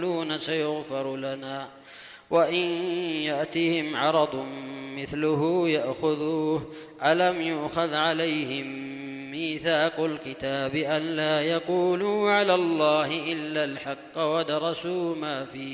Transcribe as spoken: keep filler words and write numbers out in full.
سيغفر لنا وإن يأتهم عرض مثله يأخذوه ألم يؤخذ عليهم ميثاق الكتاب أن لا يقولوا على الله إلا الحق ودرسوا ما فيه